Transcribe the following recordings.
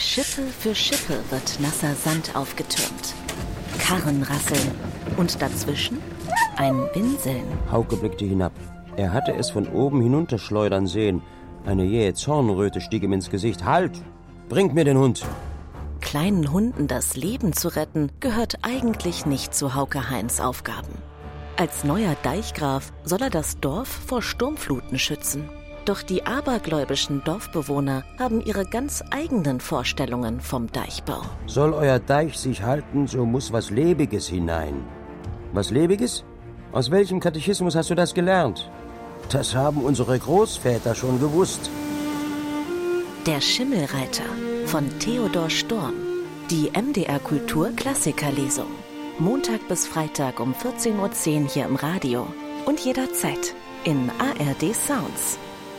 Schippe für Schippe wird nasser Sand aufgetürmt. Karren rasseln und dazwischen ein Winseln. Hauke blickte hinab. Er hatte es von oben hinunterschleudern sehen. Eine jähe Zornröte stieg ihm ins Gesicht. »Halt! Bringt mir den Hund!« Kleinen Hunden das Leben zu retten, gehört eigentlich nicht zu Hauke Heinz' Aufgaben. Als neuer Deichgraf soll er das Dorf vor Sturmfluten schützen. Doch die abergläubischen Dorfbewohner haben ihre ganz eigenen Vorstellungen vom Deichbau. Soll euer Deich sich halten, so muss was Lebiges hinein. Was Lebiges? Aus welchem Katechismus hast du das gelernt? Das haben unsere Großväter schon gewusst. Der Schimmelreiter von Theodor Storm. Die MDR Kultur Klassikerlesung. Montag bis Freitag um 14:10 Uhr hier im Radio und jederzeit in ARD Sounds.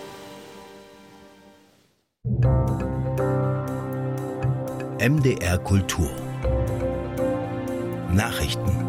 MDR Kultur Nachrichten.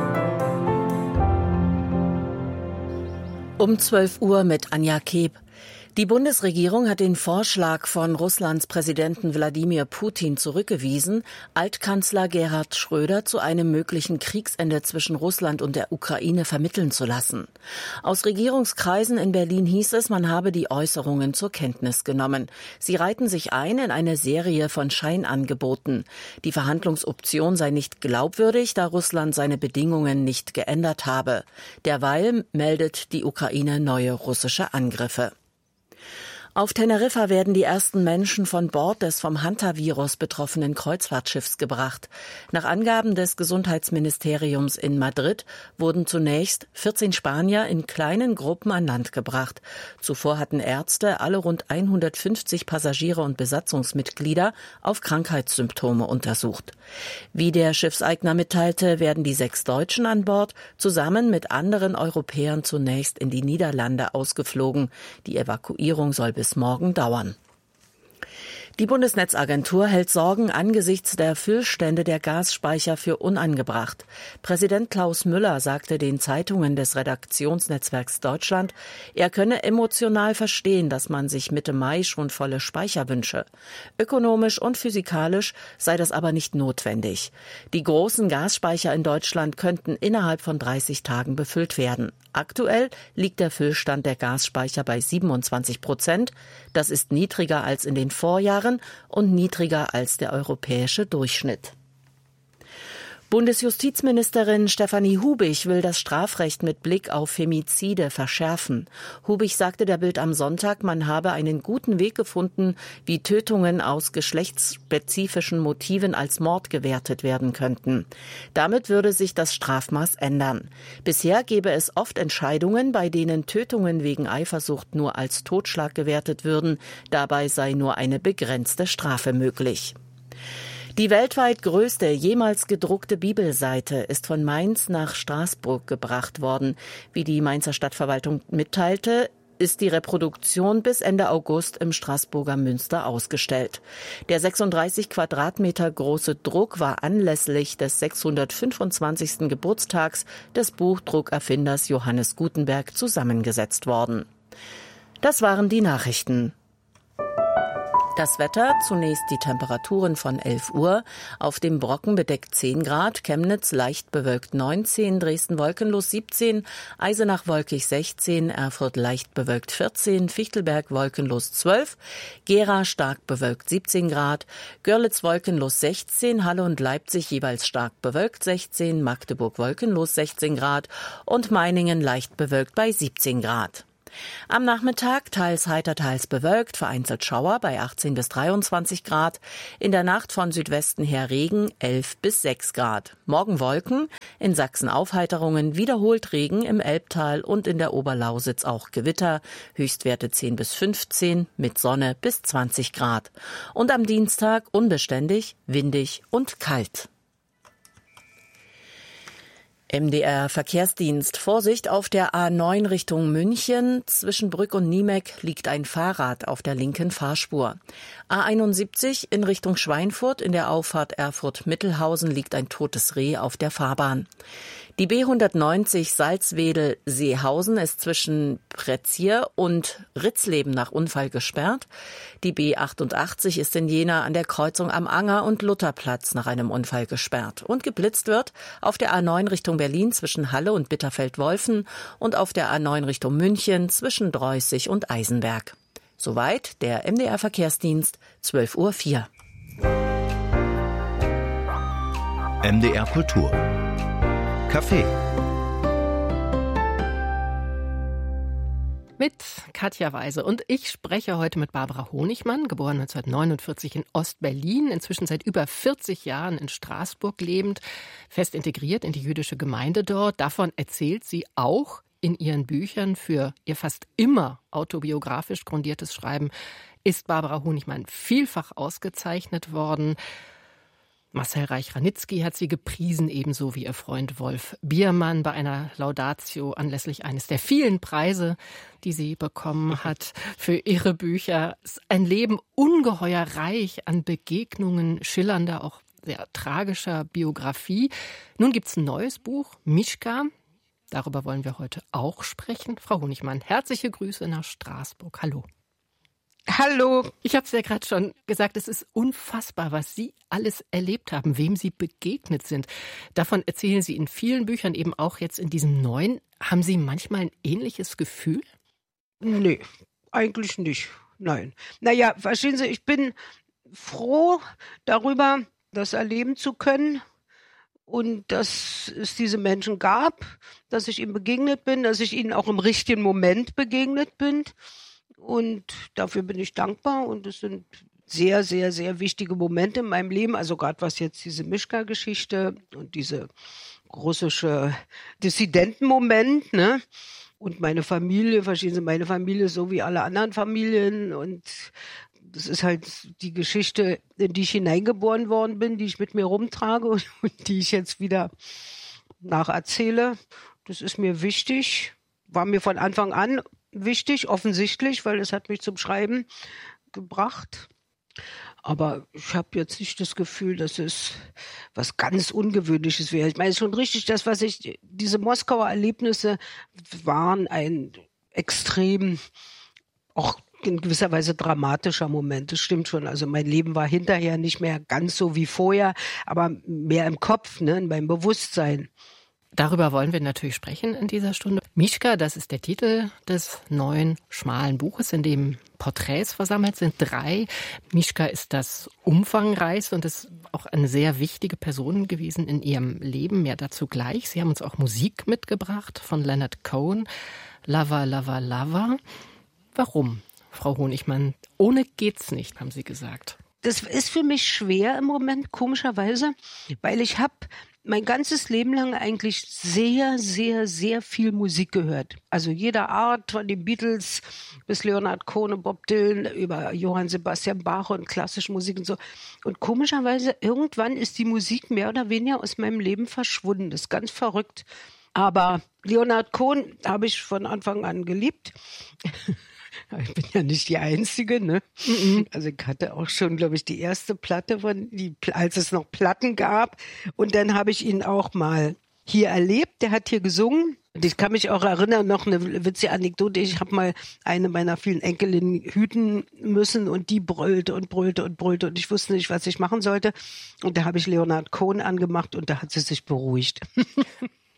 Um 12 Uhr mit Anja Keb. Die Bundesregierung hat den Vorschlag von Russlands Präsidenten Wladimir Putin zurückgewiesen, Altkanzler Gerhard Schröder zu einem möglichen Kriegsende zwischen Russland und der Ukraine vermitteln zu lassen. Aus Regierungskreisen in Berlin hieß es, man habe die Äußerungen zur Kenntnis genommen. Sie reihten sich ein in eine Serie von Scheinangeboten. Die Verhandlungsoption sei nicht glaubwürdig, da Russland seine Bedingungen nicht geändert habe. Derweil meldet die Ukraine neue russische Angriffe. Auf Teneriffa werden die ersten Menschen von Bord des vom Hantavirus betroffenen Kreuzfahrtschiffs gebracht. Nach Angaben des Gesundheitsministeriums in Madrid wurden zunächst 14 Spanier in kleinen Gruppen an Land gebracht. Zuvor hatten Ärzte alle rund 150 Passagiere und Besatzungsmitglieder auf Krankheitssymptome untersucht. Wie der Schiffseigner mitteilte, werden die 6 Deutschen an Bord zusammen mit anderen Europäern zunächst in die Niederlande ausgeflogen. Die Evakuierung soll bis morgen dauern. Die Bundesnetzagentur hält Sorgen angesichts der Füllstände der Gasspeicher für unangebracht. Präsident Klaus Müller sagte den Zeitungen des Redaktionsnetzwerks Deutschland, er könne emotional verstehen, dass man sich Mitte Mai schon volle Speicher wünsche. Ökonomisch und physikalisch sei das aber nicht notwendig. Die großen Gasspeicher in Deutschland könnten innerhalb von 30 Tagen befüllt werden. Aktuell liegt der Füllstand der Gasspeicher bei 27%. Das ist niedriger als in den Vorjahren und niedriger als der europäische Durchschnitt. Bundesjustizministerin Stefanie Hubich will das Strafrecht mit Blick auf Femizide verschärfen. Hubich sagte der Bild am Sonntag, man habe einen guten Weg gefunden, wie Tötungen aus geschlechtsspezifischen Motiven als Mord gewertet werden könnten. Damit würde sich das Strafmaß ändern. Bisher gäbe es oft Entscheidungen, bei denen Tötungen wegen Eifersucht nur als Totschlag gewertet würden. Dabei sei nur eine begrenzte Strafe möglich. Die weltweit größte jemals gedruckte Bibelseite ist von Mainz nach Straßburg gebracht worden. Wie die Mainzer Stadtverwaltung mitteilte, ist die Reproduktion bis Ende August im Straßburger Münster ausgestellt. Der 36 Quadratmeter große Druck war anlässlich des 625. Geburtstags des Buchdruckerfinders Johannes Gutenberg zusammengesetzt worden. Das waren die Nachrichten. Das Wetter, zunächst die Temperaturen von 11 Uhr. Auf dem Brocken bedeckt 10 Grad, Chemnitz leicht bewölkt 19, Dresden wolkenlos 17, Eisenach wolkig 16, Erfurt leicht bewölkt 14, Fichtelberg wolkenlos 12, Gera stark bewölkt 17 Grad, Görlitz wolkenlos 16, Halle und Leipzig jeweils stark bewölkt 16, Magdeburg wolkenlos 16 Grad und Meiningen leicht bewölkt bei 17 Grad. Am Nachmittag teils heiter, teils bewölkt, vereinzelt Schauer bei 18 bis 23 Grad. In der Nacht von Südwesten her Regen 11 bis 6 Grad. Morgen Wolken, in Sachsen Aufheiterungen, wiederholt Regen im Elbtal und in der Oberlausitz auch Gewitter. Höchstwerte 10 bis 15, mit Sonne bis 20 Grad. Und am Dienstag unbeständig, windig und kalt. MDR Verkehrsdienst. Vorsicht auf der A9 Richtung München. Zwischen Brück und Niemeck liegt ein Fahrrad auf der linken Fahrspur. A71 in Richtung Schweinfurt. In der Auffahrt Erfurt-Mittelhausen liegt ein totes Reh auf der Fahrbahn. Die B190 Salzwedel-Seehausen ist zwischen Prezier und Ritzleben nach Unfall gesperrt. Die B88 ist in Jena an der Kreuzung am Anger und Lutherplatz nach einem Unfall gesperrt. Und geblitzt wird auf der A9 Richtung Berlin zwischen Halle und Bitterfeld-Wolfen und auf der A9 Richtung München zwischen Dreußig und Eisenberg. Soweit der MDR-Verkehrsdienst, 12:04 Uhr. MDR Kultur. Café. Mit Katja Weise. Und ich spreche heute mit Barbara Honigmann, geboren 1949 in Ostberlin, inzwischen seit über 40 Jahren in Straßburg lebend, fest integriert in die jüdische Gemeinde dort. Davon erzählt sie auch in ihren Büchern. Für ihr fast immer autobiografisch grundiertes Schreiben ist Barbara Honigmann vielfach ausgezeichnet worden. Marcel Reich-Ranitzky hat sie gepriesen, ebenso wie ihr Freund Wolf Biermann bei einer Laudatio anlässlich eines der vielen Preise, die sie bekommen hat für ihre Bücher. Es ist ein Leben ungeheuer reich an Begegnungen, schillernder, auch sehr tragischer Biografie. Nun gibt es ein neues Buch, Mischka. Darüber wollen wir heute auch sprechen. Frau Honigmann, herzliche Grüße nach Straßburg. Hallo. Hallo. Ich habe es ja gerade schon gesagt, es ist unfassbar, was Sie alles erlebt haben, wem Sie begegnet sind. Davon erzählen Sie in vielen Büchern, eben auch jetzt in diesem neuen. Haben Sie manchmal ein ähnliches Gefühl? Nee, eigentlich nicht. Nein. Naja, verstehen Sie, ich bin froh darüber, das erleben zu können und dass es diese Menschen gab, dass ich ihnen begegnet bin, dass ich ihnen auch im richtigen Moment begegnet bin. Und dafür bin ich dankbar und es sind sehr, sehr, sehr wichtige Momente in meinem Leben. Also gerade was jetzt diese Mischka-Geschichte und diese russische Dissidentenmoment, ne? Und meine Familie, verstehen Sie, meine Familie so wie alle anderen Familien. Und das ist halt die Geschichte, in die ich hineingeboren worden bin, die ich mit mir rumtrage und die ich jetzt wieder nacherzähle. Das ist mir wichtig, war mir von Anfang an wichtig, offensichtlich, weil es hat mich zum Schreiben gebracht. Aber ich habe jetzt nicht das Gefühl, dass es was ganz Ungewöhnliches wäre. Ich meine, es ist schon richtig, diese Moskauer Erlebnisse waren ein extrem, auch in gewisser Weise dramatischer Moment. Das stimmt schon. Also mein Leben war hinterher nicht mehr ganz so wie vorher, aber mehr im Kopf, ne, in meinem Bewusstsein. Darüber wollen wir natürlich sprechen in dieser Stunde. Mischka, das ist der Titel des neuen schmalen Buches, in dem Porträts versammelt sind, 3. Mischka ist das umfangreichste und ist auch eine sehr wichtige Person gewesen in ihrem Leben. Mehr dazu gleich. Sie haben uns auch Musik mitgebracht von Leonard Cohen. Lava, Lava, Lava. Warum, Frau Honigmann? Ohne geht's nicht, haben Sie gesagt. Das ist für mich schwer im Moment, komischerweise, weil ich habe mein ganzes Leben lang eigentlich sehr, sehr, sehr viel Musik gehört. Also jeder Art, von den Beatles bis Leonard Cohen und Bob Dylan über Johann Sebastian Bach und klassische Musik und so. Und komischerweise, irgendwann ist die Musik mehr oder weniger aus meinem Leben verschwunden. Das ist ganz verrückt. Aber Leonard Cohen habe ich von Anfang an geliebt. Ich bin ja nicht die Einzige, ne? Also ich hatte auch schon, glaube ich, die erste Platte als es noch Platten gab. Und dann habe ich ihn auch mal hier erlebt. Der hat hier gesungen. Und ich kann mich auch erinnern, noch eine witzige Anekdote. Ich habe mal eine meiner vielen Enkelinnen hüten müssen und die brüllte und brüllte und brüllte und ich wusste nicht, was ich machen sollte. Und da habe ich Leonard Cohen angemacht und da hat sie sich beruhigt.